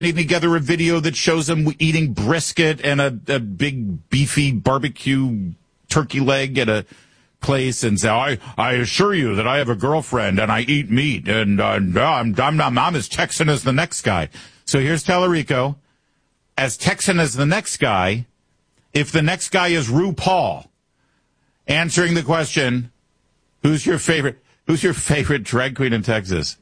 together a video that shows him eating brisket and a big beefy barbecue turkey leg at a place and say, I assure you that I have a girlfriend and I eat meat and I'm as Texan as the next guy. So here's Tallarico, as Texan as the next guy, if the next guy is RuPaul, answering the question, who's your favorite drag queen in Texas?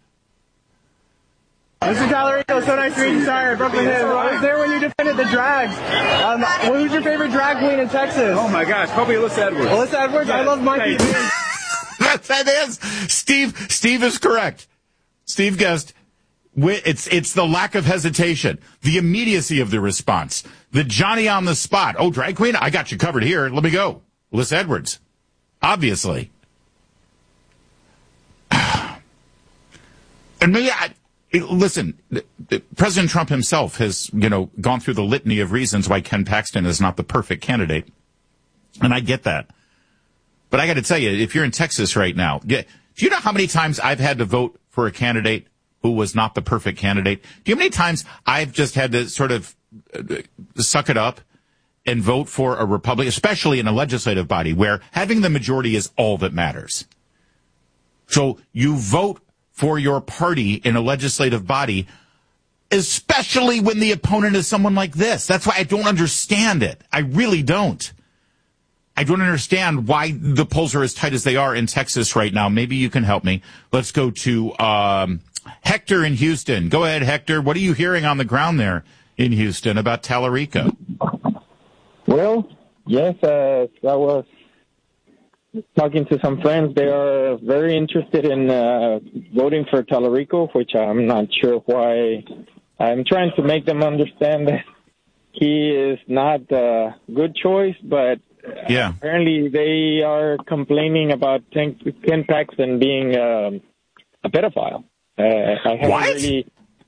Mr. Tallarico, so nice to meet you, sir. Brooklyn Hills. I was there when you defended the drags. Who's your favorite drag queen in Texas? Oh, my gosh. Probably Alyssa Edwards. Alyssa Edwards? Yeah. I love Mikey. That is. Steve is correct. Steve guessed. It's the lack of hesitation, the immediacy of the response, the Johnny on the spot. Oh, drag queen? I got you covered here. Let me go. Alyssa Edwards. Obviously. And maybe listen, President Trump himself has, gone through the litany of reasons why Ken Paxton is not the perfect candidate. And I get that. But I got to tell you, if you're in Texas right now, do you know how many times I've had to vote for a candidate who was not the perfect candidate? Do you know how many times I've just had to sort of suck it up and vote for a Republican, especially in a legislative body where having the majority is all that matters? So you vote for your party in a legislative body, especially when the opponent is someone like this. That's why I don't understand it. I really don't. I don't understand why the polls are as tight as they are in Texas right now. Maybe you can help me. Let's go to Hector in Houston. Go ahead, Hector. What are you hearing on the ground there in Houston about Tallarico? Well, yes, I was talking to some friends. They are very interested in voting for Tallarico, which I'm not sure why. I'm trying to make them understand that he is not a good choice, but yeah, apparently they are complaining about Ken Paxton being a pedophile. What? Really...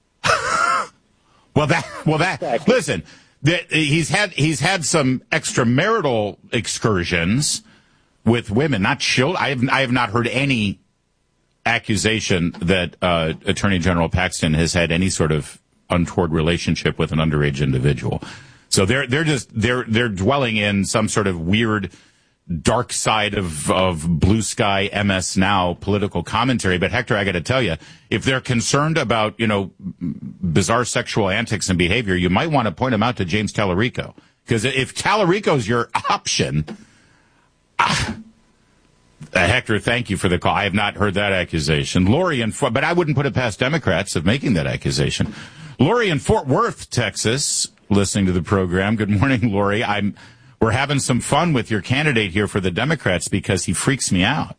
well, that listen, he's had some extramarital excursions with women, not children. I have not heard any accusation that Attorney General Paxton has had any sort of untoward relationship with an underage individual. So they're dwelling in some sort of weird dark side of blue sky MS Now political commentary. But Hector, I got to tell you, if they're concerned about bizarre sexual antics and behavior, you might want to point them out to James Tallarico, because if Tallarico's your option. Hector, thank you for the call. I have not heard that accusation. Lori but I wouldn't put it past Democrats of making that accusation. Lori in Fort Worth, Texas, listening to the program. Good morning, Lori. We're having some fun with your candidate here for the Democrats because he freaks me out.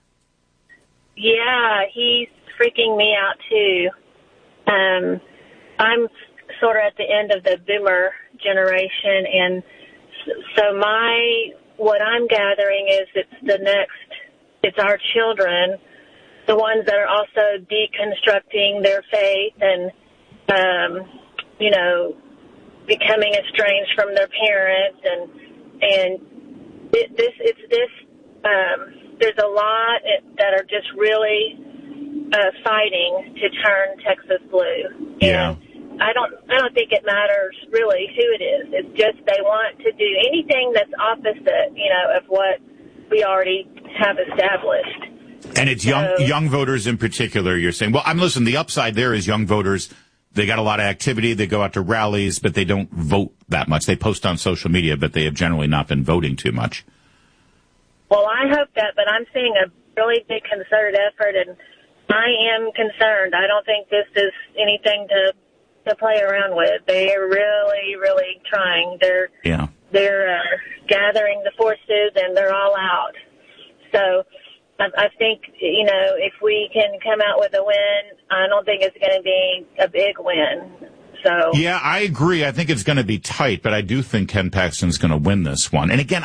Yeah, he's freaking me out too. I'm sort of at the end of the boomer generation, and so what I'm gathering is it's our children, the ones that are also deconstructing their faith and, becoming estranged from their parents. And there's a lot that are just really fighting to turn Texas blue. Yeah. And I don't think it matters really who it is. It's just they want to do anything that's opposite, of what we already have established. And it's young voters in particular, you're saying. Well, listen, the upside there is young voters, they got a lot of activity, they go out to rallies, but they don't vote that much. They post on social media, but they have generally not been voting too much. Well, I hope that, but I'm seeing a really big concerted effort, and I am concerned. I don't think this is anything to play around with. They are really, really trying. They're gathering the forces, and they're all out. So I think, if we can come out with a win, I don't think it's going to be a big win. So yeah, I agree. I think it's going to be tight, but I do think Ken Paxton's going to win this one. And again,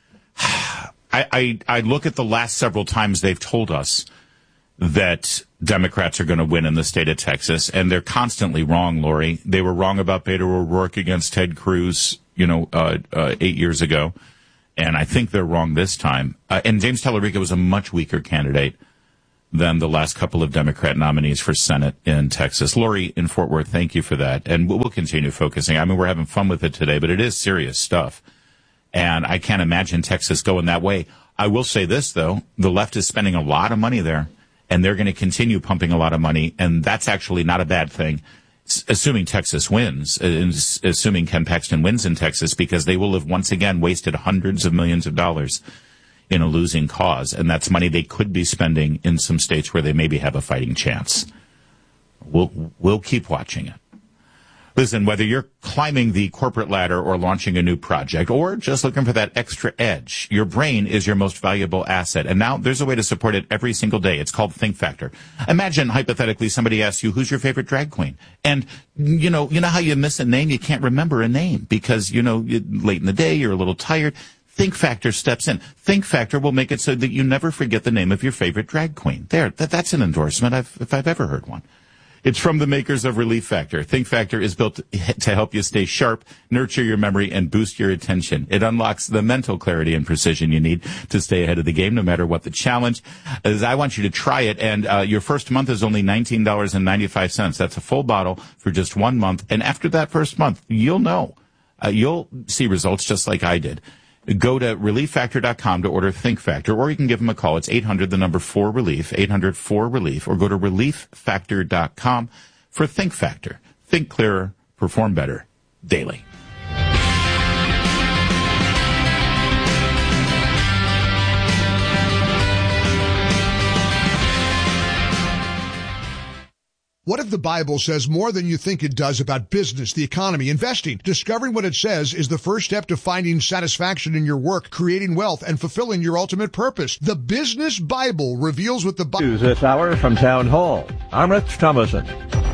I look at the last several times they've told us that Democrats are going to win in the state of Texas, and they're constantly wrong, Lori. They were wrong about Beto O'Rourke against Ted Cruz, 8 years ago. And I think they're wrong this time. And James Tallarico was a much weaker candidate than the last couple of Democrat nominees for Senate in Texas. Lori in Fort Worth, thank you for that. And we'll continue focusing. I mean, we're having fun with it today, but it is serious stuff. And I can't imagine Texas going that way. I will say this, though. The left is spending a lot of money there, and they're going to continue pumping a lot of money, and that's actually not a bad thing, assuming Texas wins, assuming Ken Paxton wins in Texas, because they will have once again wasted hundreds of millions of dollars in a losing cause, and that's money they could be spending in some states where they maybe have a fighting chance. We'll keep watching it. Listen, whether you're climbing the corporate ladder or launching a new project or just looking for that extra edge, your brain is your most valuable asset. And now there's a way to support it every single day. It's called Think Factor. Imagine, hypothetically, somebody asks you, who's your favorite drag queen? And, you know how you miss a name? You can't remember a name because, late in the day, you're a little tired. Think Factor steps in. Think Factor will make it so that you never forget the name of your favorite drag queen. That's an endorsement if I've ever heard one. It's from the makers of Relief Factor. Think Factor is built to help you stay sharp, nurture your memory, and boost your attention. It unlocks the mental clarity and precision you need to stay ahead of the game, no matter what the challenge. As I want you to try it, and your first month is only $19.95. That's a full bottle for just 1 month. And after that first month, you'll know. You'll see results just like I did. Go to ReliefFactor.com to order Think Factor, or you can give them a call. It's 800-4-RELIEF, 800-4-RELIEF, or go to ReliefFactor.com for Think Factor. Think clearer, perform better, daily. What if the Bible says more than you think it does about business, the economy, investing? Discovering what it says is the first step to finding satisfaction in your work, creating wealth, and fulfilling your ultimate purpose. The Business Bible reveals what the Bible... News this hour from Town Hall. I'm Rich Thomason.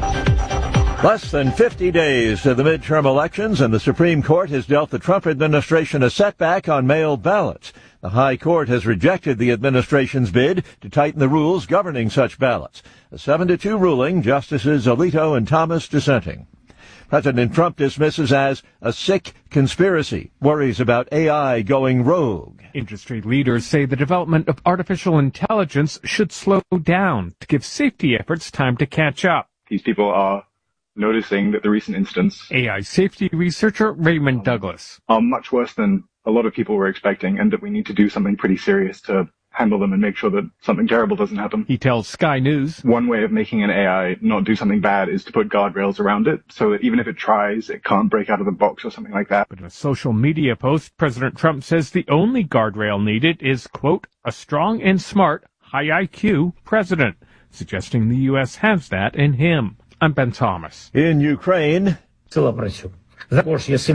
Less than 50 days to the midterm elections, and the Supreme Court has dealt the Trump administration a setback on mail ballots. The High Court has rejected the administration's bid to tighten the rules governing such ballots. A 7-2 ruling, Justices Alito and Thomas dissenting. President Trump dismisses as a sick conspiracy, worries about AI going rogue. Industry leaders say the development of artificial intelligence should slow down to give safety efforts time to catch up. These people are noticing that the recent incidents, AI safety researcher Raymond Douglas, are much worse than a lot of people were expecting, and that we need to do something pretty serious to handle them and make sure that something terrible doesn't happen. He tells Sky News one way of making an AI not do something bad is to put guardrails around it so that even if it tries, it can't break out of the box or something like that. But in a social media post, President Trump says the only guardrail needed is, quote, a strong and smart, high IQ president, suggesting the U.S. has that in him. I'm Ben Thomas. In Ukraine, addressing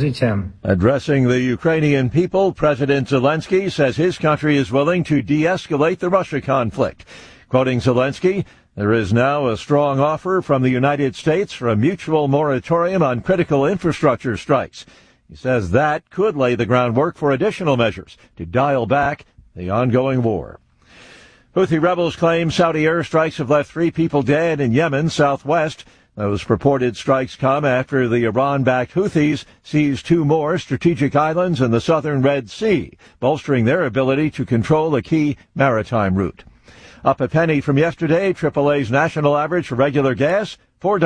the Ukrainian people, President Zelensky says his country is willing to de-escalate the Russia conflict. Quoting Zelensky, there is now a strong offer from the United States for a mutual moratorium on critical infrastructure strikes. He says that could lay the groundwork for additional measures to dial back the ongoing war. Houthi rebels claim Saudi airstrikes have left 3 people dead in Yemen southwest. Those purported strikes come after the Iran-backed Houthis seized 2 more strategic islands in the southern Red Sea, bolstering their ability to control a key maritime route. Up a penny from yesterday, AAA's national average for regular gas,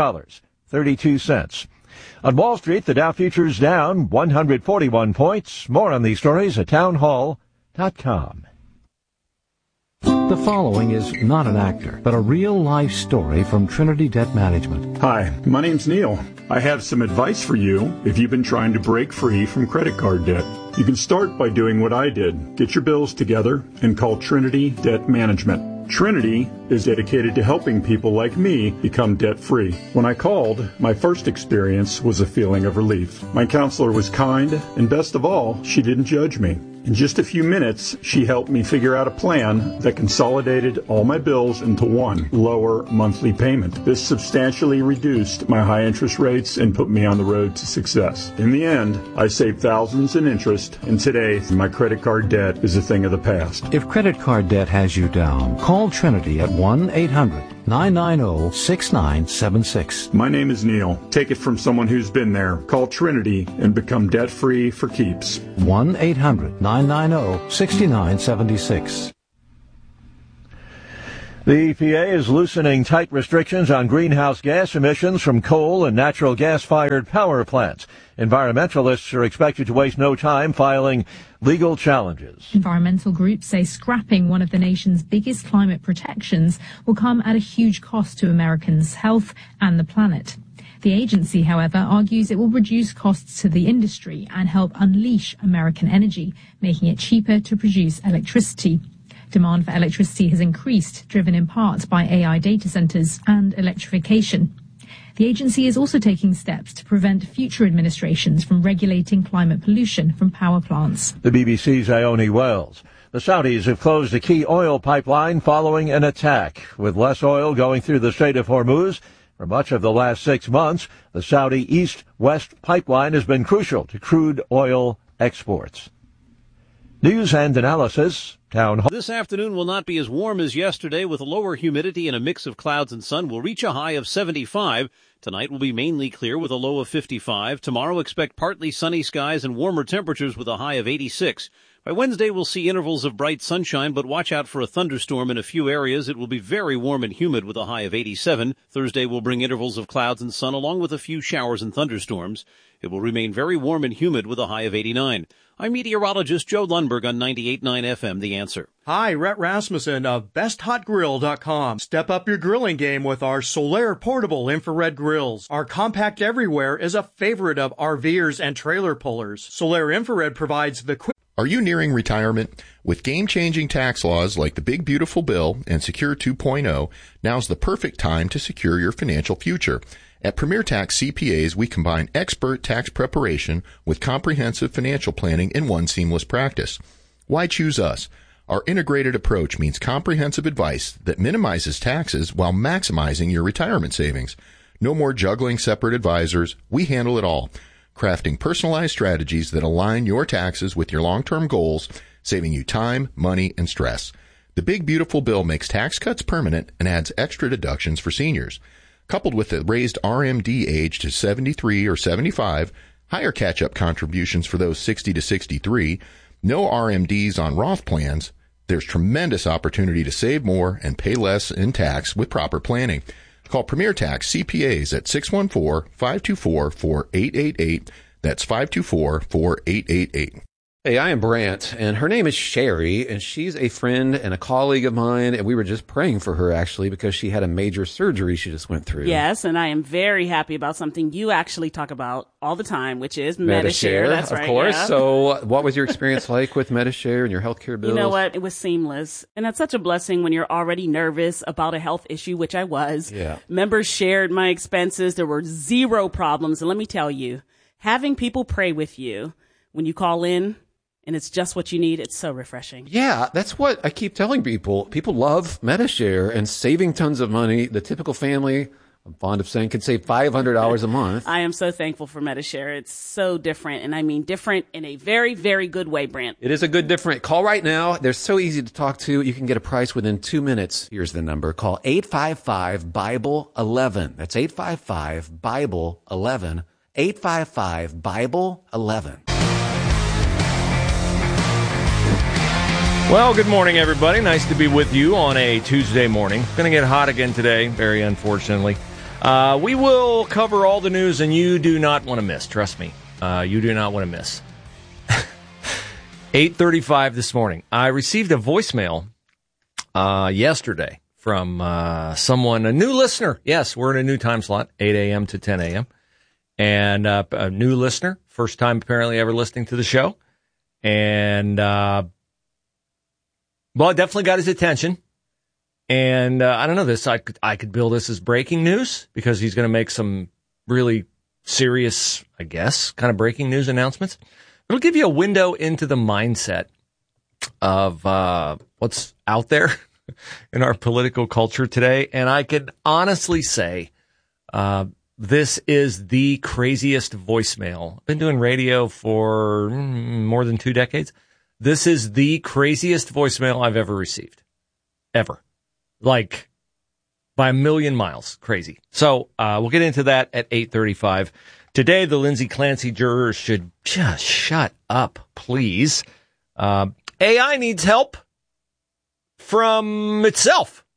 $4.32. On Wall Street, the Dow futures down 141 points. More on these stories at townhall.com. The following is not an actor, but a real-life story from Trinity Debt Management. Hi, my name's Neil. I have some advice for you if you've been trying to break free from credit card debt. You can start by doing what I did. Get your bills together and call Trinity Debt Management. Trinity is dedicated to helping people like me become debt-free. When I called, my first experience was a feeling of relief. My counselor was kind, and best of all, she didn't judge me. In just a few minutes, she helped me figure out a plan that consolidated all my bills into one lower monthly payment. This substantially reduced my high interest rates and put me on the road to success. In the end, I saved thousands in interest, and today, my credit card debt is a thing of the past. If credit card debt has you down, call Trinity at 1-800-990-6976. My name is Neil. Take it from someone who's been there. Call Trinity and become debt-free for keeps. 1-800-990-6976. The EPA is loosening tight restrictions on greenhouse gas emissions from coal and natural gas-fired power plants. Environmentalists are expected to waste no time filing legal challenges. Environmental groups say scrapping one of the nation's biggest climate protections will come at a huge cost to Americans' health and the planet. The agency, however, argues it will reduce costs to the industry and help unleash American energy, making it cheaper to produce electricity. Demand for electricity has increased, driven in part by AI data centers and electrification. The agency is also taking steps to prevent future administrations from regulating climate pollution from power plants. The BBC's Ione Wells. The Saudis have closed a key oil pipeline following an attack. With less oil going through the Strait of Hormuz for much of the last 6 months, the Saudi East-West pipeline has been crucial to crude oil exports. News and analysis. Town Hall. This afternoon will not be as warm as yesterday, with a lower humidity and a mix of clouds and sun. We'll reach a high of 75. Tonight will be mainly clear with a low of 55. Tomorrow expect partly sunny skies and warmer temperatures with a high of 86. By Wednesday, we'll see intervals of bright sunshine, but watch out for a thunderstorm in a few areas. It will be very warm and humid with a high of 87. Thursday will bring intervals of clouds and sun along with a few showers and thunderstorms. It will remain very warm and humid with a high of 89. I'm meteorologist Joe Lundberg on 98.9 FM, The Answer. Hi, Rhett Rasmussen of BestHotGrill.com. Step up your grilling game with our Solaire portable infrared grills. Our compact everywhere is a favorite of RVers and trailer pullers. Solaire Infrared provides the quick... Are you nearing retirement? With game-changing tax laws like the Big Beautiful Bill and Secure 2.0, now's the perfect time to secure your financial future. At Premier Tax CPAs, we combine expert tax preparation with comprehensive financial planning in one seamless practice. Why choose us? Our integrated approach means comprehensive advice that minimizes taxes while maximizing your retirement savings. No more juggling separate advisors. We handle it all, crafting personalized strategies that align your taxes with your long-term goals, saving you time, money, and stress. The Big Beautiful Bill makes tax cuts permanent and adds extra deductions for seniors. Coupled with the raised RMD age to 73 or 75, higher catch-up contributions for those 60 to 63, no RMDs on Roth plans, there's tremendous opportunity to save more and pay less in tax with proper planning. Call Premier Tax CPAs at 614-524-4888. That's 524-4888. Hey, I am Brant, and her name is Sherry, and she's a friend and a colleague of mine, and we were just praying for her, actually, because she had a major surgery she just went through. Yes, and I am very happy about something you actually talk about all the time, which is Medi-Share. That's right. Of course. Yeah. So what was your experience like with Medi-Share and your healthcare bills? You know what? It was seamless. And that's such a blessing when you're already nervous about a health issue, which I was. Yeah. Members shared my expenses. There were zero problems. And let me tell you, having people pray with you when you call in, and it's just what you need, it's so refreshing. Yeah, that's what I keep telling people. People love Medi-Share and saving tons of money. The typical family, I'm fond of saying, can save $500 a month. I am so thankful for Medi-Share. It's so different, and I mean different in a very, very good way, Brant. It is a good different. Call right now. They're so easy to talk to. You can get a price within 2 minutes. Here's the number. Call 855-BIBLE-11. That's 855-BIBLE-11. 855-BIBLE-11. Well, good morning, everybody. Nice to be with you on a Tuesday morning. Going to get hot again today, very unfortunately. We will cover all the news, and you do not want to miss. Trust me. You do not want to miss. 8:35 this morning. I received a voicemail yesterday from someone, a new listener. Yes, we're in a new time slot, 8 a.m. to 10 a.m. And a new listener, first time apparently ever listening to the show. And well, it definitely got his attention, and I don't know this. I could bill this as breaking news because he's going to make some really serious, I guess, kind of breaking news announcements. It'll give you a window into the mindset of what's out there in our political culture today, and I could honestly say this is the craziest voicemail. I've been doing radio for more than 2 decades. This is the craziest voicemail I've ever received. Ever. Like, by a million miles. Crazy. So, we'll get into that at 8:35. Today, the Lindsay Clancy jurors should just shut up, please. AI needs help from itself.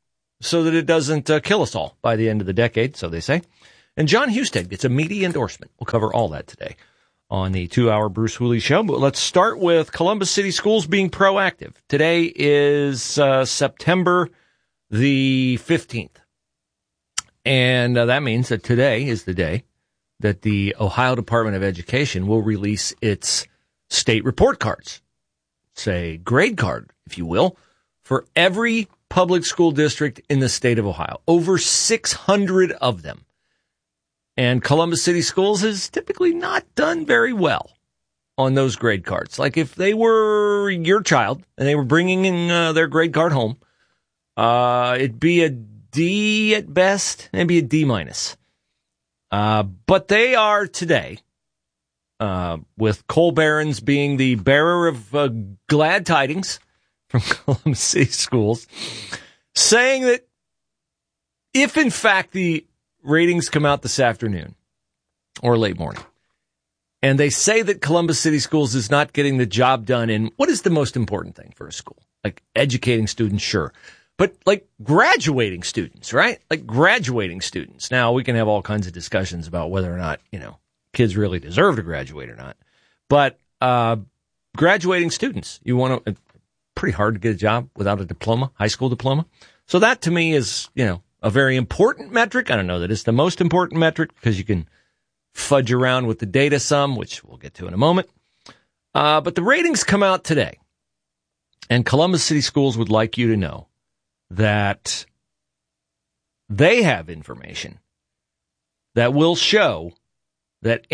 so that it doesn't kill us all by the end of the decade, so they say. And John Husted gets a meaty endorsement. We'll cover all that today on the 2-hour Bruce Hooley Show. But let's start with Columbus City Schools being proactive. Today is September the 15th. And that means that today is the day that the Ohio Department of Education will release its state report cards. It's a grade card, if you will, for every public school district in the state of Ohio. Over 600 of them. And Columbus City Schools has typically not done very well on those grade cards. Like if they were your child and they were bringing in their grade card home, it'd be a D at best, maybe a D minus. But they are today, with Cole Behrens being the bearer of glad tidings from Columbus City Schools, saying that if in fact the ratings come out this afternoon or late morning, and they say that Columbus City Schools is not getting the job done in what is the most important thing for a school? Like educating students, sure. But like graduating students, right? Like graduating students. Now, we can have all kinds of discussions about whether or not, kids really deserve to graduate or not. But graduating students, you want to, pretty hard to get a job without a diploma, high school diploma. So that to me is, a very important metric. I don't know that it's the most important metric because you can fudge around with the data some, which we'll get to in a moment. But the ratings come out today. And Columbus City Schools would like you to know that they have information that will show that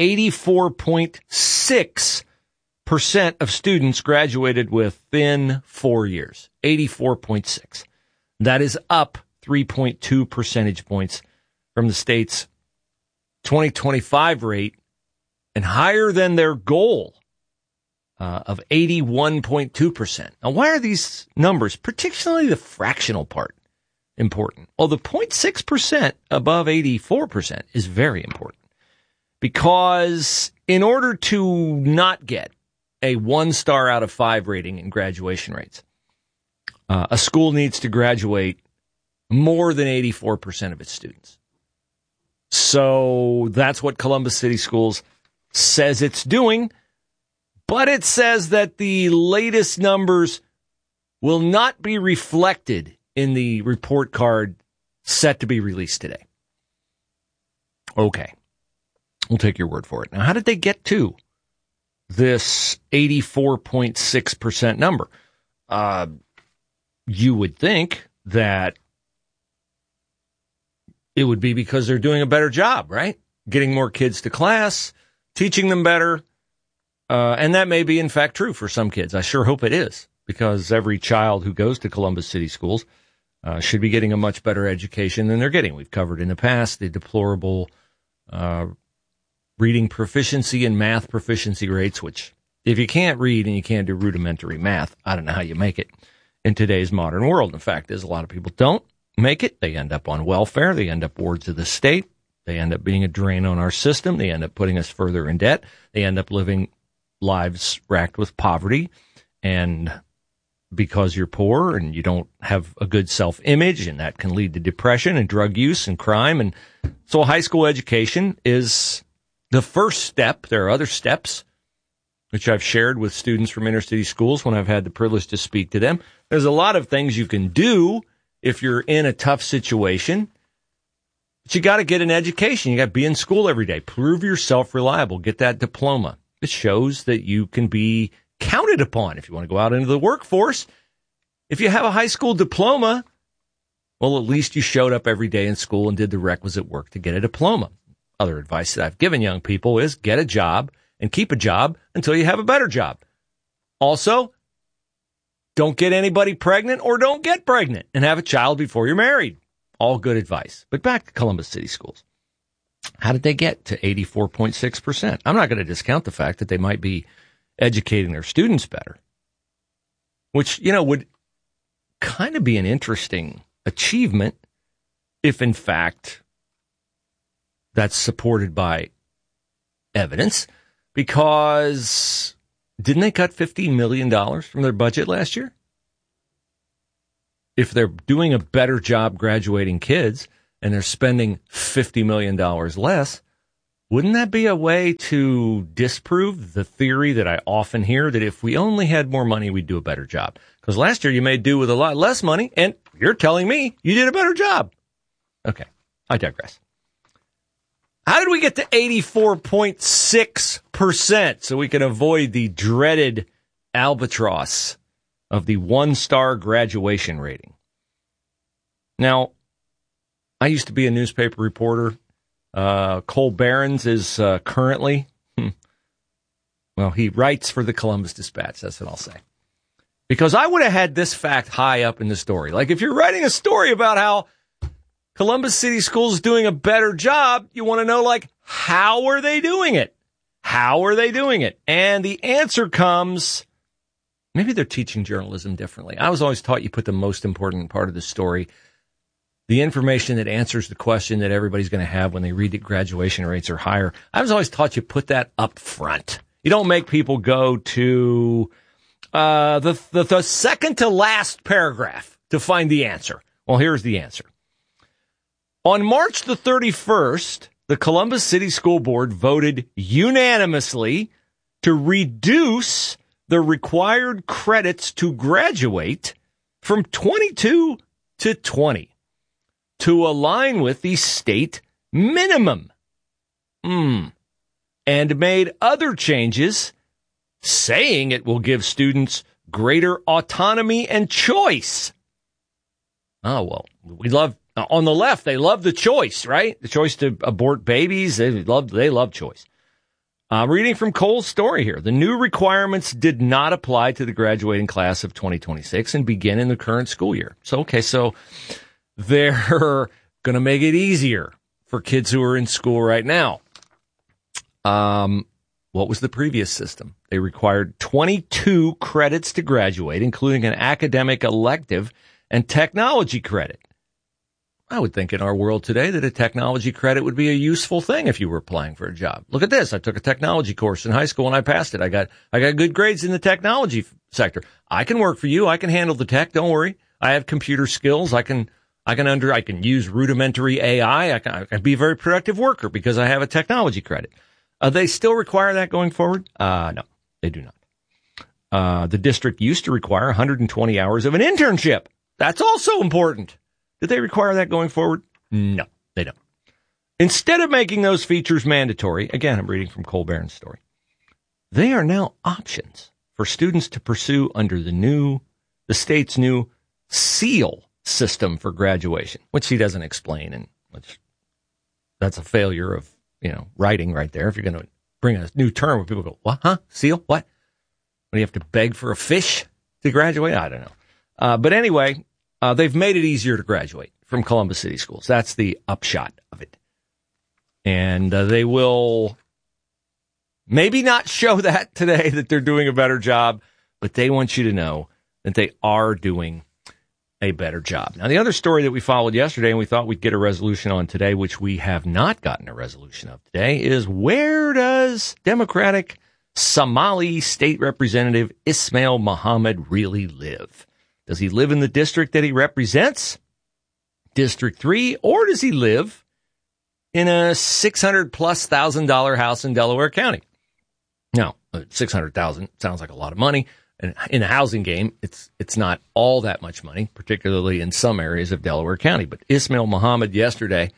84.6% of students graduated within 4 years. 84.6. That is up 3.2 percentage points from the state's 2025 rate and higher than their goal of 81.2%. Now, why are these numbers, particularly the fractional part, important? Well, the 0.6% above 84% is very important because in order to not get a 1-star out of 5 rating in graduation rates, a school needs to graduate more than 84% of its students. So that's what Columbus City Schools says it's doing. But it says that the latest numbers will not be reflected in the report card set to be released today. Okay. We'll take your word for it. Now, how did they get to this 84.6% number? You would think that it would be because they're doing a better job, right? Getting more kids to class, teaching them better. And that may be, in fact, true for some kids. I sure hope it is, because every child who goes to Columbus City Schools should be getting a much better education than they're getting. We've covered in the past the deplorable reading proficiency and math proficiency rates, which if you can't read and you can't do rudimentary math, I don't know how you make it in today's modern world. In fact, a lot of people don't make it. They end up on welfare. They end up wards of the state. They end up being a drain on our system. They end up putting us further in debt. They end up living lives racked with poverty, and because you're poor and you don't have a good self-image, and that can lead to depression and drug use and crime. And so a high school education is the first step. There are other steps, which I've shared with students from inner city schools when I've had the privilege to speak to them. There's a lot of things you can do if you're in a tough situation, but you got to get an education. You got to be in school every day. Prove yourself reliable. Get that diploma. It shows that you can be counted upon if you want to go out into the workforce. If you have a high school diploma, well, at least you showed up every day in school and did the requisite work to get a diploma. Other advice that I've given young people is get a job and keep a job until you have a better job. Also, don't get anybody pregnant or don't get pregnant and have a child before you're married. All good advice. But back to Columbus City Schools. How did they get to 84.6%? I'm not going to discount the fact that they might be educating their students better, which, would kind of be an interesting achievement if, in fact, that's supported by evidence, because didn't they cut $15 million from their budget last year? if they're doing a better job graduating kids and they're spending $50 million less, wouldn't that be a way to disprove the theory that I often hear that if we only had more money, we'd do a better job? Because last year you made do with a lot less money, and you're telling me you did a better job. Okay, I digress. How did we get to 84.6% so we can avoid the dreaded albatross of the one-star graduation rating? Now, I used to be a newspaper reporter. Cole Behrens is currently, well, he writes for the Columbus Dispatch. That's what I'll say. Because I would have had this fact high up in the story. Like, if you're writing a story about how Columbus City Schools is doing a better job, you want to know, like, how are they doing it? How are they doing it? And the answer comes, maybe they're teaching journalism differently. I was always taught you put the most important part of the story, the information that answers the question that everybody's going to have when they read that graduation rates are higher. I was always taught you put that up front. You don't make people go to the second to last paragraph to find the answer. Well, here's the answer. On March the 31st, the Columbus City School Board voted unanimously to reduce the required credits to graduate from 22 to 20 to align with the state minimum. And made other changes, saying it will give students greater autonomy and choice. Oh, well, we love, on the left, they love the choice, right? The choice to abort babies. They love choice. I'm reading from Cole's story here. The new requirements did not apply to the graduating class of 2026 and begin in the current school year. So they're going to make it easier for kids who are in school right now. What was the previous system? They required 22 credits to graduate, including an academic elective and technology credit. I would think in our world today that a technology credit would be a useful thing if you were applying for a job. Look at this. I took a technology course in high school and I passed it. I got good grades in the technology sector. I can work for you. I can handle the tech. Don't worry. I have computer skills. I can use rudimentary AI. I can be a very productive worker because I have a technology credit. They still require that going forward? No, they do not. The district used to require 120 hours of an internship. That's also important. Did they require that going forward? No, they don't. Instead of making those features mandatory, again, I'm reading from Cole Behrens' story, they are now options for students to pursue under the state's new SEAL system for graduation, which he doesn't explain, and which that's a failure of, writing right there. If you're going to bring a new term where people go, what, huh? SEAL? What? Do you have to beg for a fish to graduate? I don't know. But anyway, they've made it easier to graduate from Columbus City Schools. That's the upshot of it. And they will maybe not show that today, that they're doing a better job, but they want you to know that they are doing a better job. Now, the other story that we followed yesterday and we thought we'd get a resolution on today, which we have not gotten a resolution of today, is where does Democratic Somali State Representative Ismail Muhammad really live? Does he live in the district that he represents, District 3, or does he live in a $600,000+ house in Delaware County? Now, $600,000 sounds like a lot of money. And in a housing game, it's not all that much money, particularly in some areas of Delaware County. But Ismail Muhammad yesterday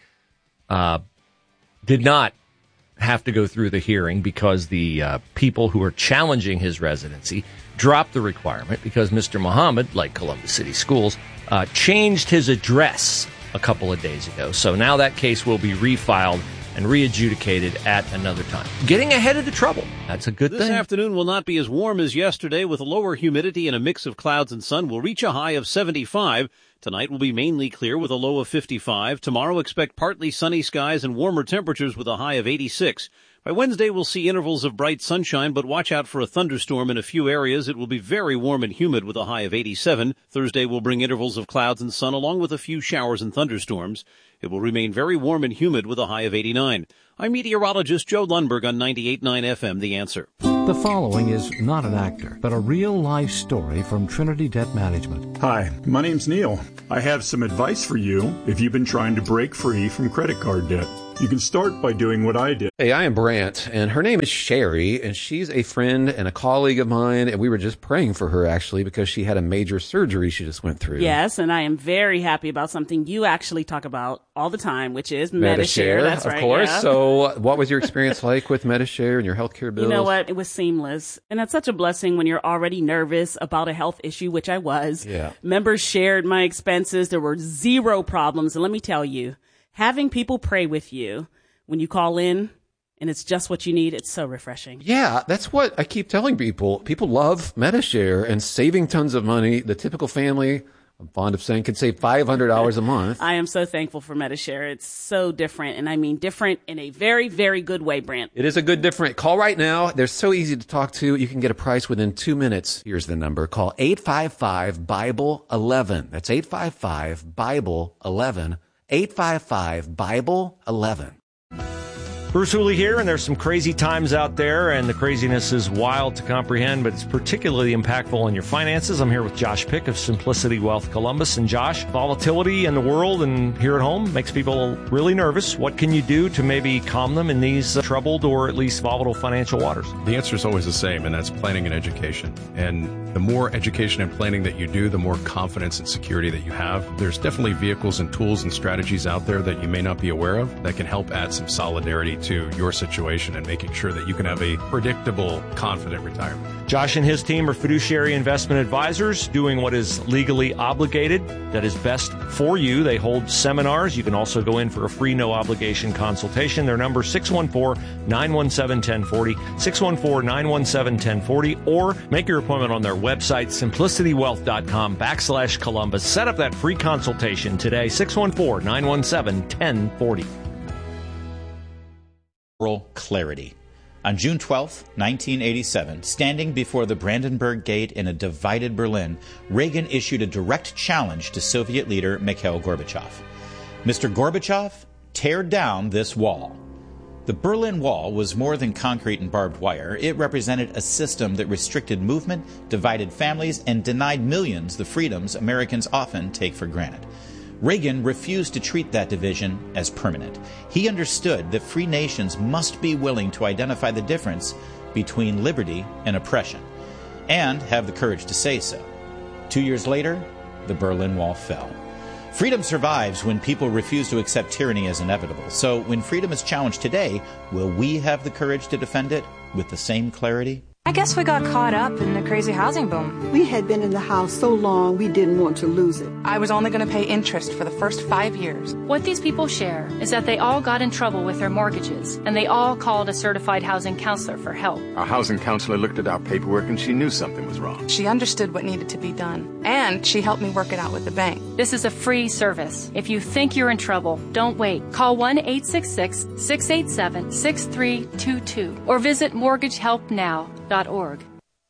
did not have to go through the hearing because the people who are challenging his residency dropped the requirement because Mr. Muhammad, like Columbus City Schools, changed his address a couple of days ago. So now that case will be refiled and re-adjudicated at another time. Getting ahead of the trouble. That's a good thing. This afternoon will not be as warm as yesterday, with lower humidity and a mix of clouds and sun. We'll reach a high of 75. Tonight will be mainly clear with a low of 55. Tomorrow expect partly sunny skies and warmer temperatures with a high of 86. By Wednesday, we'll see intervals of bright sunshine, but watch out for a thunderstorm in a few areas. It will be very warm and humid with a high of 87. Thursday will bring intervals of clouds and sun along with a few showers and thunderstorms. It will remain very warm and humid with a high of 89. I'm meteorologist Joe Lundberg on 98.9 FM, The Answer. The following is not an actor, but a real-life story from Trinity Debt Management. Hi, my name's Neil. I have some advice for you if you've been trying to break free from credit card debt. You can start by doing what I did. Hey, I am Brant, and her name is Sherry, and she's a friend and a colleague of mine, and we were just praying for her, actually, because she had a major surgery she just went through. Yes, and I am very happy about something you actually talk about all the time, which is Medi-Share. That's right. Of course. Yeah. So what was your experience like with Medi-Share and your healthcare bills? You know what? It was seamless. And that's such a blessing when you're already nervous about a health issue, which I was. Yeah. Members shared my expenses. There were zero problems. And let me tell you, having people pray with you when you call in and it's just what you need, it's so refreshing. Yeah, that's what I keep telling people. People love Medi-Share and saving tons of money. The typical family, I'm fond of saying, can save $500 a month. I am so thankful for Medi-Share. It's so different, and I mean different in a very, very good way, Brent. It is a good different. Call right now. They're so easy to talk to. You can get a price within 2 minutes. Here's the number. Call 855-BIBLE-11. That's 855-BIBLE-11. 855-BIBLE-11. Bruce Hooley here, and there's some crazy times out there, and the craziness is wild to comprehend, but it's particularly impactful on your finances. I'm here with Josh Pick of Simplicity Wealth Columbus. And Josh, volatility in the world and here at home makes people really nervous. What can you do to maybe calm them in these troubled or at least volatile financial waters? The answer is always the same, and that's planning and education. And the more education and planning that you do, the more confidence and security that you have. There's definitely vehicles and tools and strategies out there that you may not be aware of that can help add some solidarity to your situation and making sure that you can have a predictable, confident retirement. Josh and his team are fiduciary investment advisors doing what is legally obligated that is best for you. They hold seminars. You can also go in for a free, no-obligation consultation. Their number, 614-917-1040, 614-917-1040, or make your appointment on their website, simplicitywealth.com/Columbus. Set up that free consultation today, 614-917-1040. Clarity. On June 12, 1987, standing before the Brandenburg Gate in a divided Berlin, Reagan issued a direct challenge to Soviet leader Mikhail Gorbachev. Mr. Gorbachev, tear down this wall. The Berlin Wall was more than concrete and barbed wire. It represented a system that restricted movement, divided families, and denied millions the freedoms Americans often take for granted. Reagan refused to treat that division as permanent. He understood that free nations must be willing to identify the difference between liberty and oppression, and have the courage to say so. 2 years later, the Berlin Wall fell. Freedom survives when people refuse to accept tyranny as inevitable. So when freedom is challenged today, will we have the courage to defend it with the same clarity? I guess we got caught up in the crazy housing boom. We had been in the house so long we didn't want to lose it. I was only going to pay interest for the first 5 years. What these people share is that they all got in trouble with their mortgages, and they all called a certified housing counselor for help. Our housing counselor looked at our paperwork and she knew something was wrong. She understood what needed to be done, and she helped me work it out with the bank. This is a free service. If you think you're in trouble, don't wait. Call 1-866-687-6322 or visit mortgagehelpnow.org.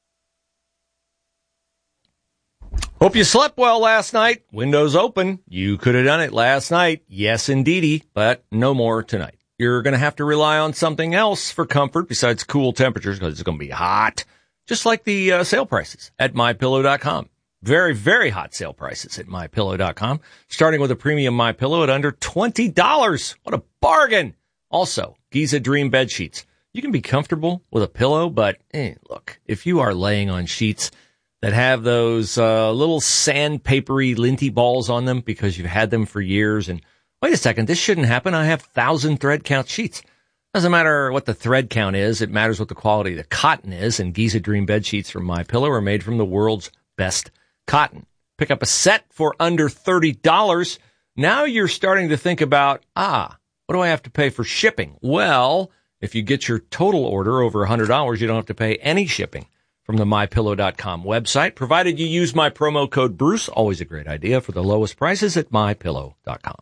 Hope you slept well last night. Windows open. You could have done it last night. Yes, indeedy, but no more tonight. You're going to have to rely on something else for comfort besides cool temperatures because it's going to be hot, just like the sale prices at MyPillow.com. Very, very hot sale prices at MyPillow.com, starting with a premium MyPillow at under $20. What a bargain. Also, Giza Dream bed sheets. You can be comfortable with a pillow, but look, if you are laying on sheets that have those little sandpapery linty balls on them because you've had them for years, and wait a second, this shouldn't happen. I have 1,000 thread count sheets. Doesn't matter what the thread count is. It matters what the quality of the cotton is, and Giza Dream bed sheets from MyPillow are made from the world's best cotton. Pick up a set for under $30. Now you're starting to think about, what do I have to pay for shipping? Well, if you get your total order over $100, you don't have to pay any shipping from the MyPillow.com website, provided you use my promo code Bruce. Always a great idea for the lowest prices at MyPillow.com.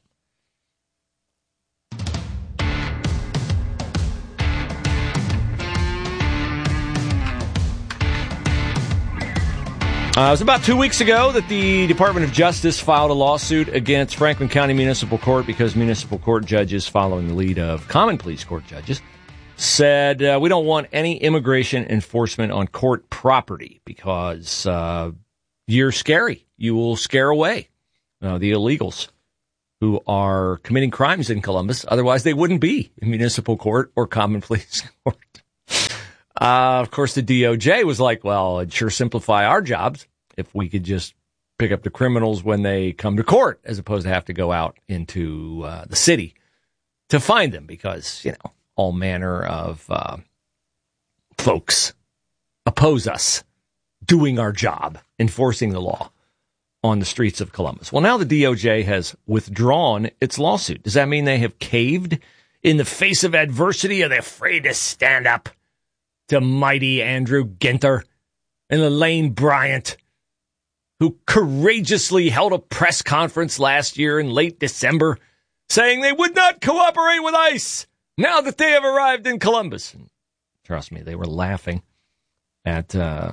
It was about 2 weeks ago that the Department of Justice filed a lawsuit against Franklin County Municipal Court because municipal court judges, following the lead of common pleas court judges, said, we don't want any immigration enforcement on court property because you're scary. You will scare away the illegals who are committing crimes in Columbus. Otherwise, they wouldn't be in municipal court or common pleas court. Of course, the DOJ was like, well, it'd sure simplify our jobs if we could just pick up the criminals when they come to court as opposed to have to go out into the city to find them because, all manner of folks oppose us doing our job, enforcing the law on the streets of Columbus. Well, now the DOJ has withdrawn its lawsuit. Does that mean they have caved in the face of adversity? Are they afraid to stand up to mighty Andrew Ginther and Elaine Bryant, who courageously held a press conference last year in late December saying they would not cooperate with ICE now that they have arrived in Columbus? And trust me, they were laughing at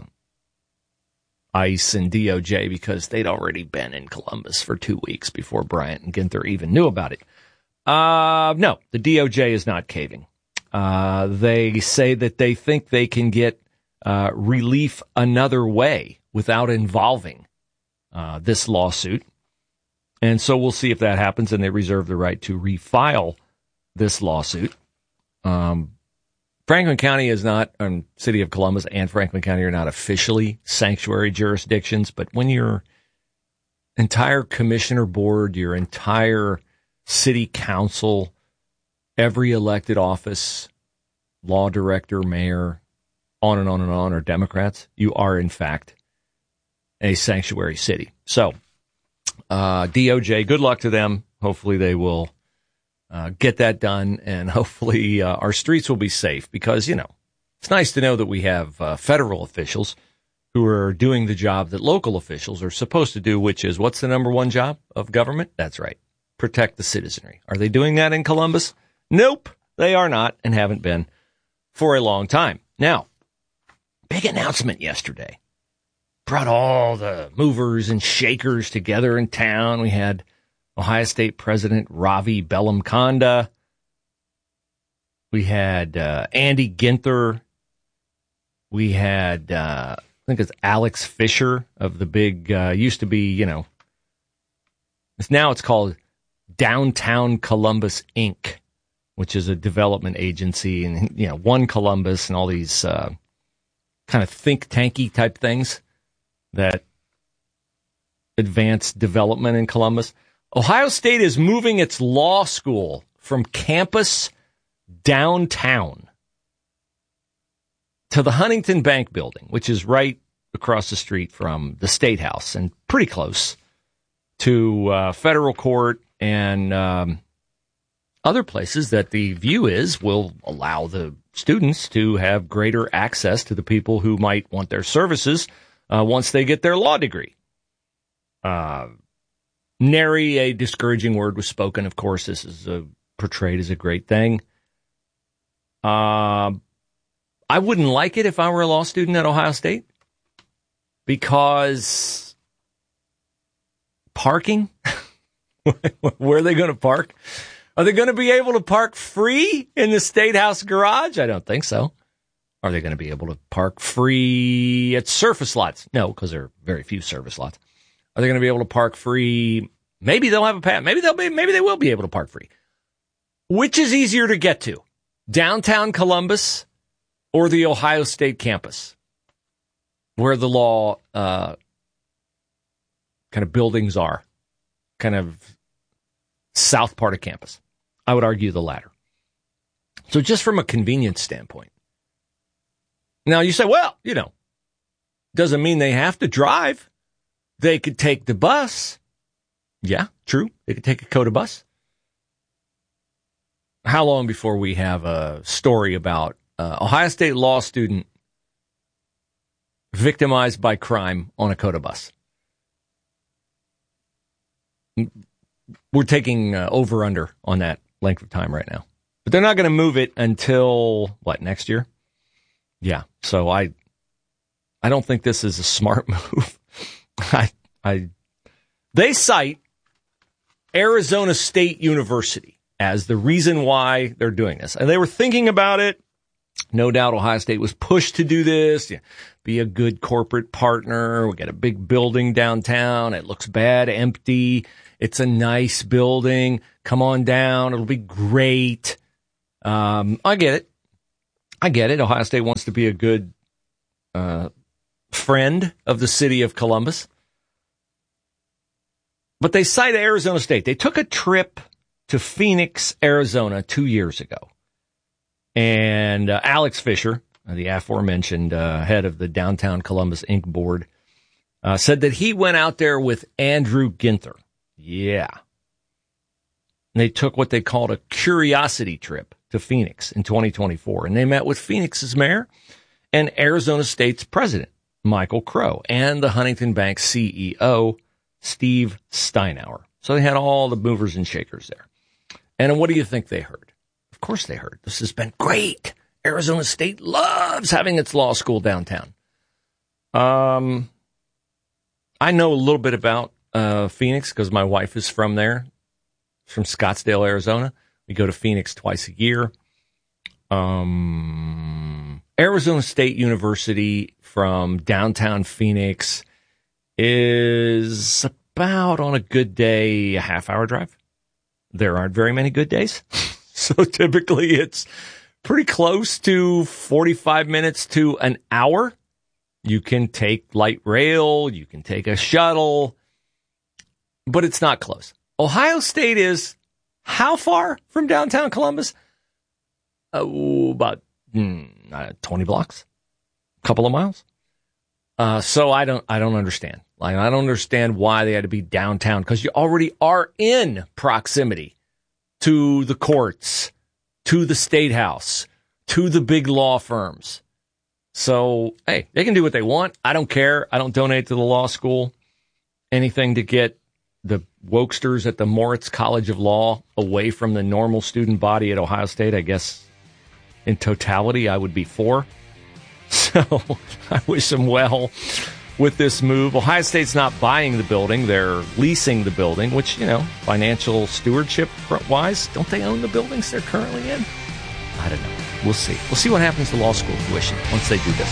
ICE and DOJ because they'd already been in Columbus for 2 weeks before Bryant and Ginther even knew about it. No, the DOJ is not caving. They say that they think they can get relief another way without involving this lawsuit. And so we'll see if that happens, and they reserve the right to refile this lawsuit. Franklin County is not, City of Columbus and Franklin County are not officially sanctuary jurisdictions, but when your entire commissioner board, your entire city council, every elected office, law director, mayor, on and on and on are Democrats, you are, in fact, a sanctuary city. So, DOJ, good luck to them. Hopefully they will get that done, and hopefully our streets will be safe because, it's nice to know that we have federal officials who are doing the job that local officials are supposed to do, which is, what's the number one job of government? That's right. Protect the citizenry. Are they doing that in Columbus? Nope, they are not and haven't been for a long time. Now, big announcement yesterday. Brought all the movers and shakers together in town. We had Ohio State President Ravi Bellamkonda. We had Andy Ginther. We had, I think it's Alex Fisher of the big, used to be, now it's called Downtown Columbus, Inc., which is a development agency, and, One Columbus and all these kind of think tanky type things that advance development in Columbus. Ohio State is moving its law school from campus downtown to the Huntington Bank building, which is right across the street from the State House and pretty close to federal court and other places that the view is will allow the students to have greater access to the people who might want their services once they get their law degree. Nary a discouraging word was spoken. Of course, this is portrayed as a great thing. I wouldn't like it if I were a law student at Ohio State because parking, where are they going to park? Are they going to be able to park free in the State House garage? I don't think so. Are they going to be able to park free at surface lots? No, because there are very few surface lots. Are they going to be able to park free? Maybe they'll have a path. Maybe they will be able to park free. Which is easier to get to? Downtown Columbus or the Ohio State campus, where the law kind of buildings are, kind of south part of campus? I would argue the latter. So just from a convenience standpoint. Now you say, well, doesn't mean they have to drive. They could take the bus. Yeah, true. They could take a COTA bus. How long before we have a story about Ohio State law student victimized by crime on a COTA bus? We're taking over-under on that length of time right now. But they're not going to move it until, next year? Yeah, so I don't think this is a smart move. They cite Arizona State University as the reason why they're doing this. And they were thinking about it No doubt Ohio State was pushed to do this. Be a good corporate partner. We got a big building downtown. It looks bad, empty. It's a nice building. Come on down. It'll be great. I get it. Ohio State wants to be a good friend of the city of Columbus. But they cited Arizona State. They took a trip to Phoenix, Arizona 2 years ago. And Alex Fisher, the aforementioned head of the Downtown Columbus Inc. board, said that he went out there with Andrew Ginther. Yeah. And they took what they called a curiosity trip to Phoenix in 2024. And they met with Phoenix's mayor and Arizona State's president, Michael Crow, and the Huntington Bank CEO, Steve Steinauer. So they had all the movers and shakers there. And what do you think they heard? Of course they heard. This has been great. Arizona State loves having its law school downtown. I know a little bit about Phoenix because my wife is from there, from Scottsdale, Arizona. We go to Phoenix twice a year. Arizona State University from downtown Phoenix is about, on a good day, a half-hour drive. There aren't very many good days. So typically it's pretty close to 45 minutes to an hour. You can take light rail, you can take a shuttle, but it's not close. Ohio State is how far from downtown Columbus? About 20 blocks, a couple of miles. So I don't understand. Like, I don't understand why they had to be downtown, because you already are in proximity to the courts, to the state house, to the big law firms. So, hey, they can do what they want. I don't care. I don't donate to the law school. Anything to get the wokesters at the Moritz College of Law away from the normal student body at Ohio State, I guess in totality I would be for. So I wish them well with this move. Ohio State's not buying the building. They're leasing the building, which, you know, financial stewardship wise, don't they own the buildings they're currently in? I don't know. We'll see. We'll see what happens to law school tuition once they do this.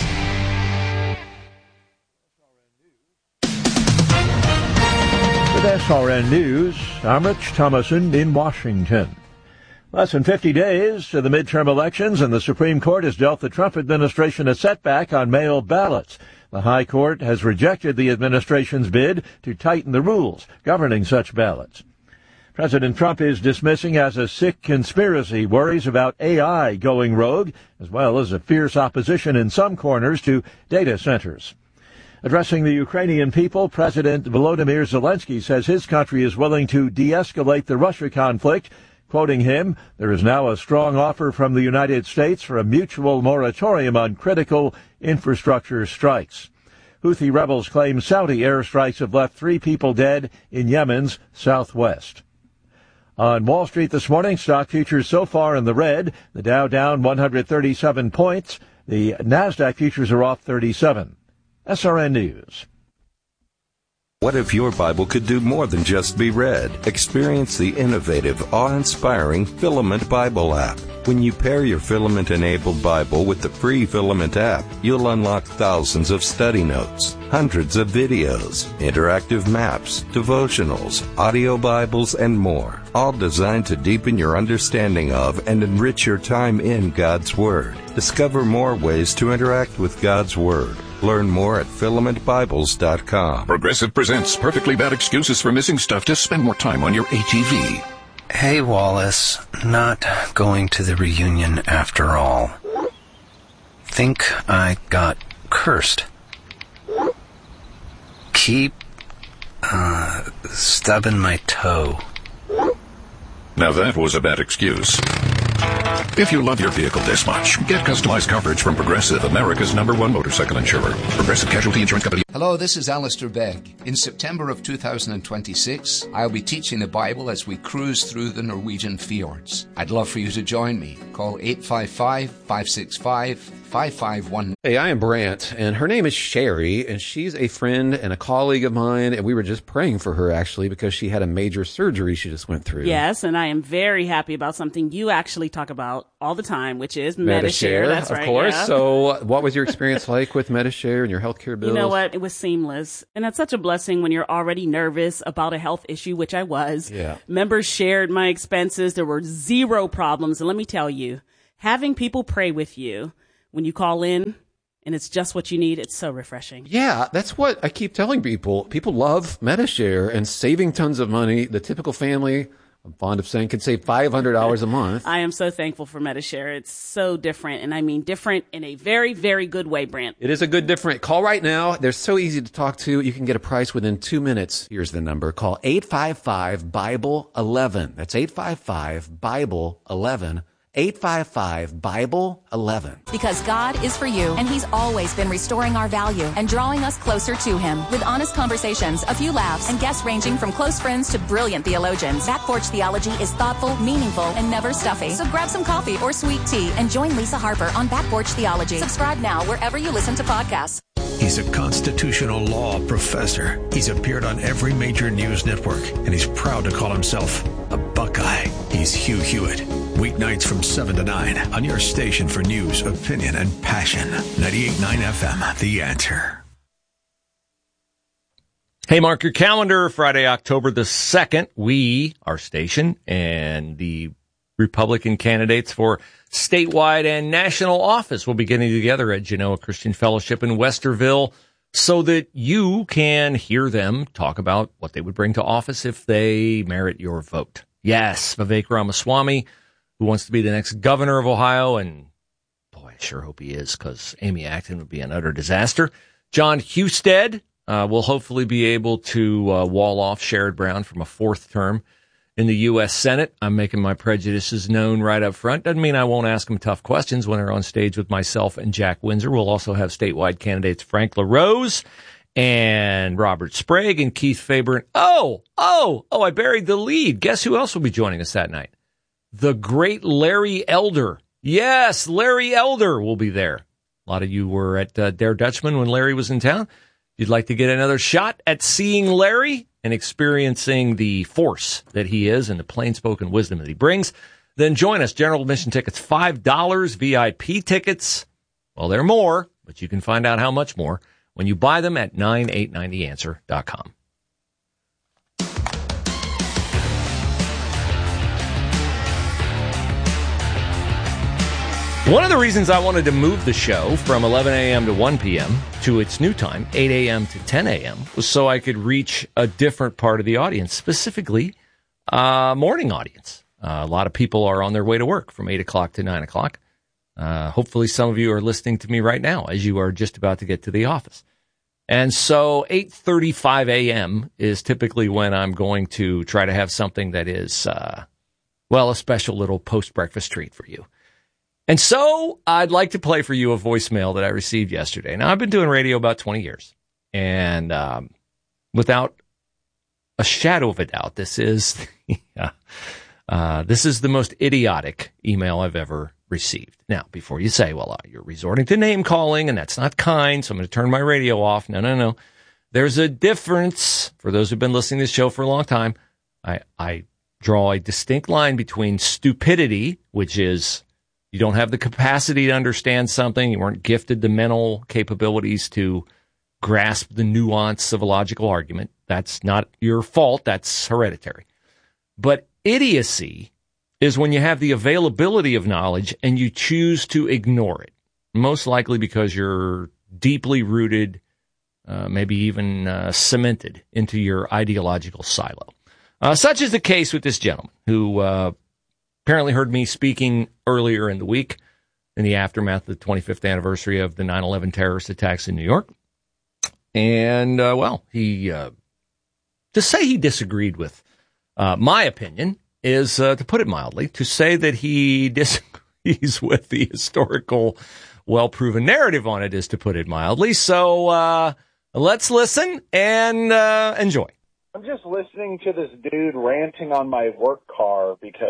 With SRN News, I'm Rich Thomason in Washington. Less than 50 days to the midterm elections, and the Supreme Court has dealt the Trump administration a setback on mail ballots. The High Court has rejected the administration's bid to tighten the rules governing such ballots. President Trump is dismissing as a sick conspiracy worries about AI going rogue, as well as a fierce opposition in some corners to data centers. Addressing the Ukrainian people, President Volodymyr Zelensky says his country is willing to de-escalate the Russia conflict. Quoting him, there is now a strong offer from the United States for a mutual moratorium on critical infrastructure strikes. Houthi rebels claim Saudi airstrikes have left 3 people dead in Yemen's southwest. On Wall Street this morning, stock futures so far in the red. The Dow down 137 points. The NASDAQ futures are off 37. SRN News. What if your Bible could do more than just be read? Experience the innovative, awe-inspiring Filament Bible app. When you pair your Filament-enabled Bible with the free Filament app, you'll unlock thousands of study notes, hundreds of videos, interactive maps, devotionals, audio Bibles, and more, all designed to deepen your understanding of and enrich your time in God's Word. Discover more ways to interact with God's Word. Learn more at filamentbibles.com. Progressive presents Perfectly Bad Excuses for Missing Stuff to spend more time on your ATV. Hey, Wallace. Not going to the reunion after all. Think I got cursed. Keep, stubbing my toe. Now that was a bad excuse. If you love your vehicle this much, get customized coverage from Progressive, America's #1 motorcycle insurer. Progressive Casualty Insurance Company. Hello, this is Alistair Begg. In September of 2026, I'll be teaching the Bible as we cruise through the Norwegian fjords. I'd love for you to join me. Call 855-565-5000 551. Hey, I am Brant, and her name is Sherry, and she's a friend and a colleague of mine, and we were just praying for her, actually, because she had a major surgery she just went through. Yes, and I am very happy about something you actually talk about all the time, which is Medi-Share. That's right, of course. yeah. So what was your experience like with Medi-Share and your healthcare bills? You know what? It was seamless. And that's such a blessing when you're already nervous about a health issue, which I was. Yeah. Members shared my expenses. There were zero problems. And let me tell you, having people pray with you when you call in, and it's just what you need, it's so refreshing. Yeah, that's what I keep telling people. People love Medi-Share and saving tons of money. The typical family, I'm fond of saying, can save $500 a month. I am so thankful for Medi-Share. It's so different, and I mean different in a very, very good way, Brent. It is a good different. Call right now. They're so easy to talk to. You can get a price within 2 minutes. Here's the number. Call 855-BIBLE-11. That's 855-BIBLE-11. 855-BIBLE-11. Because God is for you, and He's always been restoring our value and drawing us closer to Him. With honest conversations, a few laughs, and guests ranging from close friends to brilliant theologians, Back Porch Theology is thoughtful, meaningful, and never stuffy. So grab some coffee or sweet tea and join Lisa Harper on Back Porch Theology. Subscribe now wherever you listen to podcasts. He's a constitutional law professor. He's appeared on every major news network, and he's proud to call himself a Buckeye. He's Hugh Hewitt. Weeknights from 7 to 9 on your station for news, opinion, and passion. 98.9 FM, The Answer. Hey, mark your calendar. Friday, October the 2nd, we, our station, and the Republican candidates for statewide and national office will be getting together at Genoa Christian Fellowship in Westerville so that you can hear them talk about what they would bring to office if they merit your vote. Yes, Vivek Ramaswamy, who wants to be the next governor of Ohio, and boy, I sure hope he is, because Amy Acton would be an utter disaster. John Husted will hopefully be able to wall off Sherrod Brown from a fourth term in the U.S. Senate. I'm making my prejudices known right up front. Doesn't mean I won't ask them tough questions when they're on stage with myself and Jack Windsor. We'll also have statewide candidates Frank LaRose and Robert Sprague and Keith Faber. Oh, I buried the lead. Guess who else will be joining us that night? The great Larry Elder. Yes, Larry Elder will be there. A lot of you were at Dare Dutchman when Larry was in town. If you'd like to get another shot at seeing Larry and experiencing the force that he is and the plain-spoken wisdom that he brings, then join us. General admission tickets, $5. VIP tickets, well, they're more, but you can find out how much more when you buy them at 9890answer.com. One of the reasons I wanted to move the show from 11 a.m. to 1 p.m. to its new time, 8 a.m. to 10 a.m., was so I could reach a different part of the audience, specifically morning audience. A lot of people are on their way to work from 8 o'clock to 9 o'clock. Hopefully some of you are listening to me right now as you are just about to get to the office. And so 8:35 a.m. is typically when I'm going to try to have something that is, a special little post-breakfast treat for you. And so I'd like to play for you a voicemail that I received yesterday. Now, I've been doing radio about 20 years, and without a shadow of a doubt, this is the most idiotic email I've ever received. Now, before you say, you're resorting to name calling, and that's not kind, so I'm going to turn my radio off. No. There's a difference. For those who've been listening to this show for a long time, I draw a distinct line between stupidity, which is you don't have the capacity to understand something. You weren't gifted the mental capabilities to grasp the nuance of a logical argument. That's not your fault. That's hereditary. But idiocy is when you have the availability of knowledge and you choose to ignore it, most likely because you're deeply rooted, maybe even cemented into your ideological silo. Such is the case with this gentleman who apparently heard me speaking earlier in the week in the aftermath of the 25th anniversary of the 9/11 terrorist attacks in New York. And, he to say he disagreed with my opinion is, to put it mildly, to say that he disagrees with the historical, well-proven narrative on it is to put it mildly. So let's listen and enjoy. I'm just listening to this dude ranting on my work car because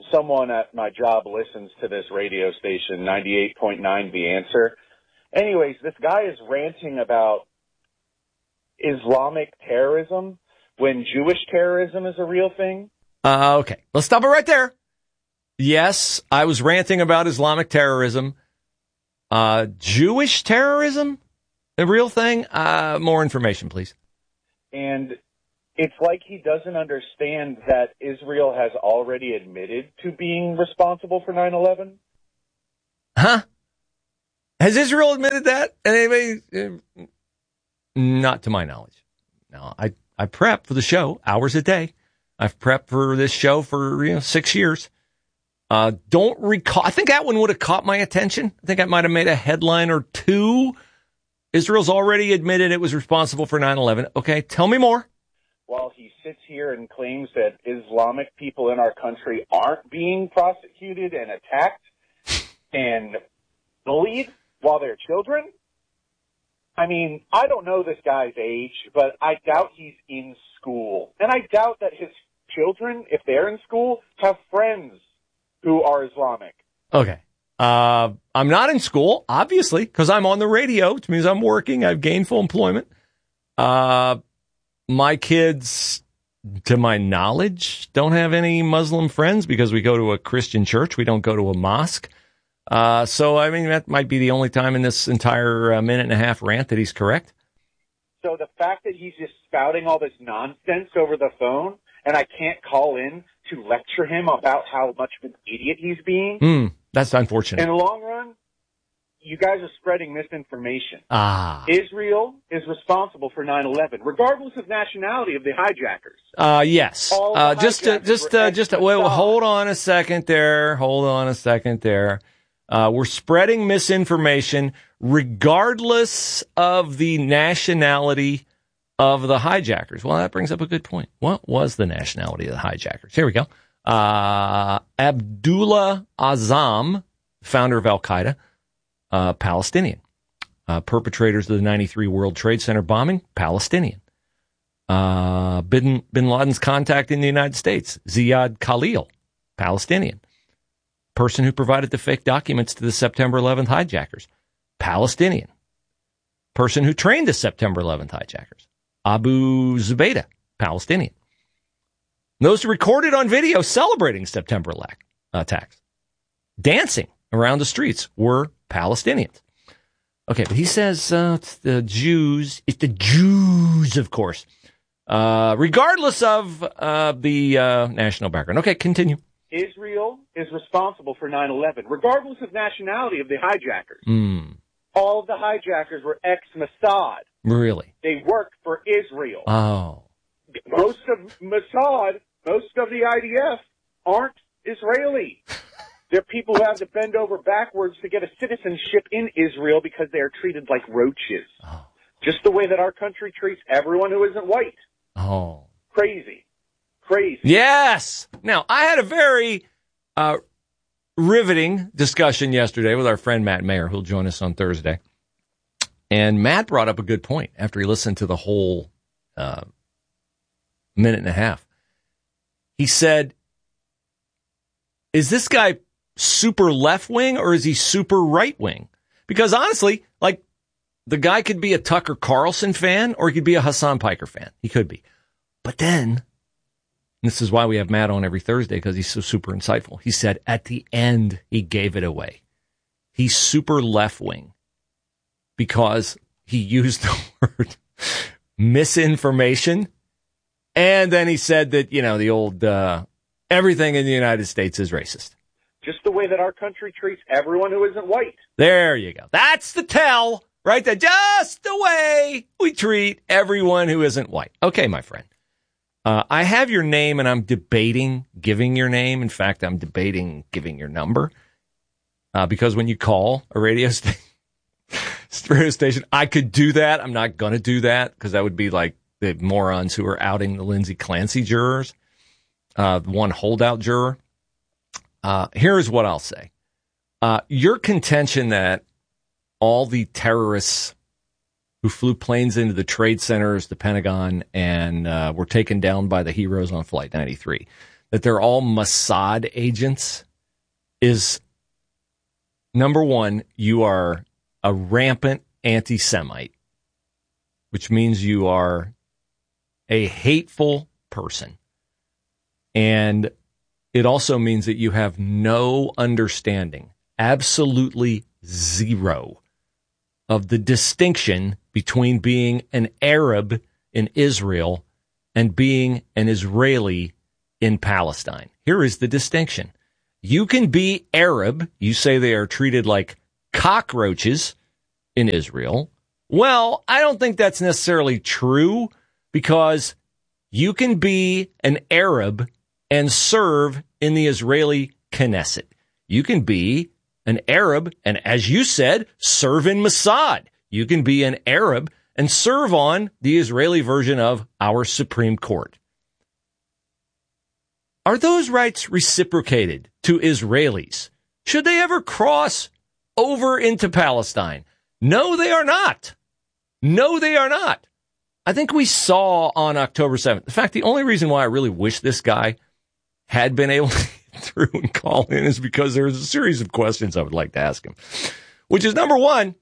someone at my job listens to this radio station, 98.9 The Answer. Anyways, this guy is ranting about Islamic terrorism when Jewish terrorism is a real thing. Okay, let's stop it right there. Yes, I was ranting about Islamic terrorism. Jewish terrorism, a real thing? More information, please. And it's like he doesn't understand that Israel has already admitted to being responsible for 9/11. Huh? Has Israel admitted that? Anybody? Not to my knowledge. No, I prep for the show hours a day. I've prepped for this show for 6 years. Don't recall. I think that one would have caught my attention. I think I might have made a headline or two. Israel's already admitted it was responsible for 9/11. Okay, tell me more. While he sits here and claims that Islamic people in our country aren't being prosecuted and attacked and bullied while they're children. I mean, I don't know this guy's age, but I doubt he's in school. And I doubt that his children, if they're in school, have friends who are Islamic. Okay. I'm not in school, obviously, because I'm on the radio, which means I'm working. I have gainful employment. My kids, to my knowledge, don't have any Muslim friends because we go to a Christian church. We don't go to a mosque. So, I mean, that might be the only time in this entire minute and a half rant that he's correct. So the fact that he's just spouting all this nonsense over the phone and I can't call in to lecture him about how much of an idiot he's being. That's unfortunate. In the long run, you guys are spreading misinformation. Israel is responsible for 9/11, regardless of nationality of the hijackers. Yes. Hold on a second there. We're spreading misinformation regardless of the nationality of the hijackers. Well, that brings up a good point. What was the nationality of the hijackers? Here we go. Abdullah Azzam, founder of Al-Qaeda, Palestinian. Perpetrators of the 93 World Trade Center bombing, Palestinian. Bin Laden's contact in the United States, Ziad Khalil, Palestinian. Person who provided the fake documents to the September 11th hijackers, Palestinian. Person who trained the September 11th hijackers, Abu Zubaydah, Palestinian. Those recorded on video celebrating September attacks, dancing around the streets, were Palestinians. Okay, but he says it's the Jews. It's the Jews, of course, regardless of the national background. Okay, continue. Israel is responsible for 9/11, regardless of nationality of the hijackers. All of the hijackers were ex-Mossad. Really? They worked for Israel. Oh. Most of Mossad, most of the IDF aren't Israeli. They're people who have to bend over backwards to get a citizenship in Israel because they are treated like roaches. Oh. Just the way that our country treats everyone who isn't white. Oh. Crazy. Yes. Now, I had a very riveting discussion yesterday with our friend Matt Mayer, who'll join us on Thursday. And Matt brought up a good point after he listened to the whole minute and a half. He said, is this guy super left-wing or is he super right-wing? Because honestly, like, the guy could be a Tucker Carlson fan or he could be a Hassan Piker fan. He could be. But then, this is why we have Matt on every Thursday, because he's so super insightful. He said at the end, he gave it away. He's super left-wing because he used the word misinformation. And then he said that, the old everything in the United States is racist. Just the way that our country treats everyone who isn't white. There you go. That's the tell, right there. Just the way we treat everyone who isn't white. Okay, my friend. I have your name, and I'm debating giving your name. In fact, I'm debating giving your number. Because when you call a radio station, I could do that. I'm not going to do that because that would be like the morons who are outing the Lindsay Clancy jurors, one holdout juror. Here's what I'll say. Your contention that all the terrorists who flew planes into the trade centers, the Pentagon, and were taken down by the heroes on Flight 93, that they're all Mossad agents is, number one, you are a rampant anti-Semite, which means you are a hateful person. And it also means that you have no understanding, absolutely zero, of the distinction between being an Arab in Israel and being an Israeli in Palestine. Here is the distinction. You can be Arab. You say they are treated like cockroaches in Israel. Well, I don't think that's necessarily true, because you can be an Arab and serve in the Israeli Knesset. You can be an Arab and, as you said, serve in Mossad. You can be an Arab and serve on the Israeli version of our Supreme Court. Are those rights reciprocated to Israelis? Should they ever cross over into Palestine? No, they are not. No, they are not. I think we saw on October 7th. In fact, the only reason why I really wish this guy had been able to get through and call in is because there's a series of questions I would like to ask him, which is, number one,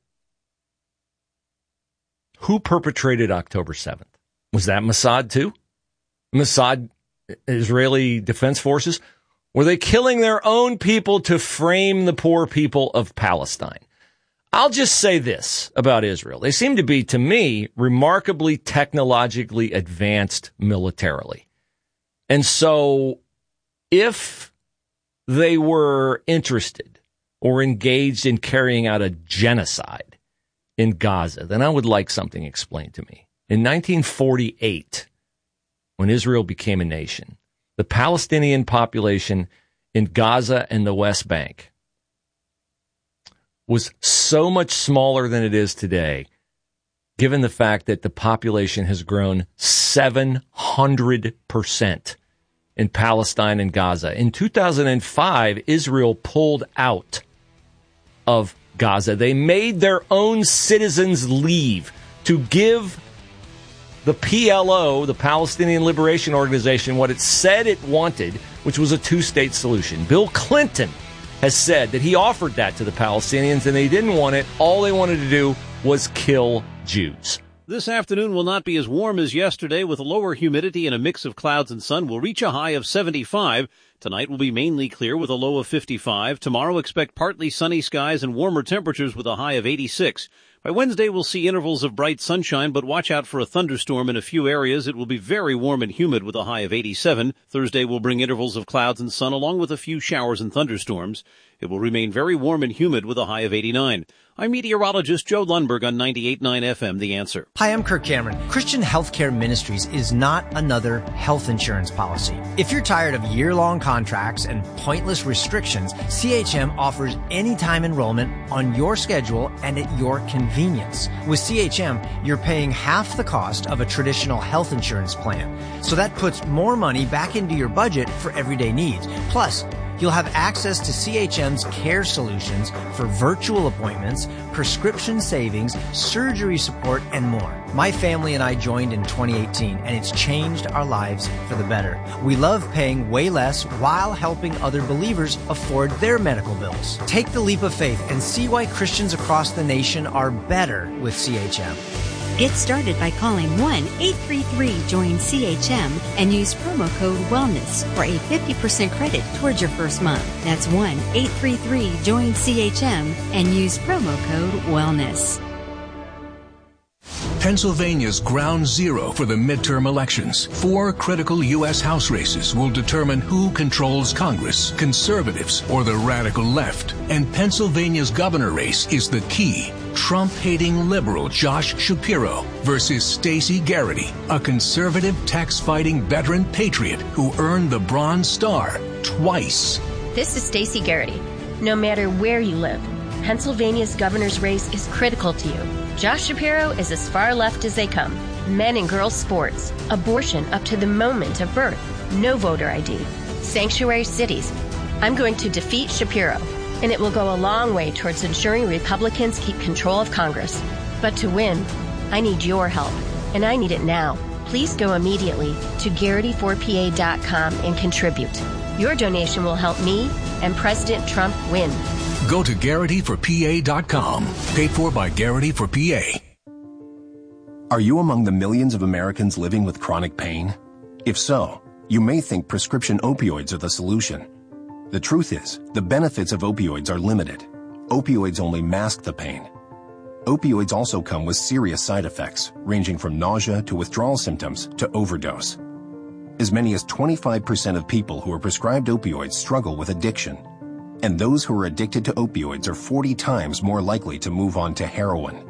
who perpetrated October 7th? Was that Mossad too? Mossad, Israeli Defense Forces? Were they killing their own people to frame the poor people of Palestine? I'll just say this about Israel. They seem to be, to me, remarkably technologically advanced militarily. And so if they were interested or engaged in carrying out a genocide in Gaza, then I would like something explained to me. In 1948, when Israel became a nation, the Palestinian population in Gaza and the West Bank was so much smaller than it is today, given the fact that the population has grown 700% in Palestine and Gaza. In 2005, Israel pulled out of Gaza. They made their own citizens leave to give the PLO, the Palestinian Liberation Organization, what it said it wanted, which was a two-state solution. Bill Clinton has said that he offered that to the Palestinians and they didn't want it. All they wanted to do was kill Jews. This afternoon will not be as warm as yesterday, with lower humidity and a mix of clouds and sun. We'll reach a high of 75. Tonight will be mainly clear with a low of 55. Tomorrow expect partly sunny skies and warmer temperatures with a high of 86. By Wednesday, we'll see intervals of bright sunshine, but watch out for a thunderstorm in a few areas. It will be very warm and humid with a high of 87. Thursday will bring intervals of clouds and sun along with a few showers and thunderstorms. It will remain very warm and humid with a high of 89. I'm meteorologist Joe Lundberg on 98.9 FM, The Answer. Hi, I'm Kirk Cameron. Christian Healthcare Ministries is not another health insurance policy. If you're tired of year-long contracts and pointless restrictions, CHM offers anytime enrollment on your schedule and at your convenience. With CHM, you're paying half the cost of a traditional health insurance plan. So that puts more money back into your budget for everyday needs. Plus, you'll have access to CHM's care solutions for virtual appointments, prescription savings, surgery support, and more. My family and I joined in 2018, and it's changed our lives for the better. We love paying way less while helping other believers afford their medical bills. Take the leap of faith and see why Christians across the nation are better with CHM. Get started by calling 1-833-JOIN-CHM and use promo code WELLNESS for a 50% credit towards your first month. That's 1-833-JOIN-CHM and use promo code WELLNESS. Pennsylvania's ground zero for the midterm elections. 4 critical U.S. House races will determine who controls Congress, conservatives or the radical left. And Pennsylvania's governor race is the key. Trump-hating liberal Josh Shapiro versus Stacey Garrity, a conservative tax-fighting veteran patriot who earned the Bronze Star twice. This is Stacey Garrity. No matter where you live, Pennsylvania's governor's race is critical to you. Josh Shapiro is as far left as they come. Men and girls sports, abortion up to the moment of birth, no voter ID, sanctuary cities. I'm going to defeat Shapiro, and it will go a long way towards ensuring Republicans keep control of Congress. But to win, I need your help, and I need it now. Please go immediately to GarityForPA.com and contribute. Your donation will help me and President Trump win. Go to GarityForPA.com. Paid for by Garrity for PA. Are you among the millions of Americans living with chronic pain? If so, you may think prescription opioids are the solution. The truth is, the benefits of opioids are limited. Opioids only mask the pain. Opioids also come with serious side effects, ranging from nausea to withdrawal symptoms to overdose. As many as 25% of people who are prescribed opioids struggle with addiction. And those who are addicted to opioids are 40 times more likely to move on to heroin.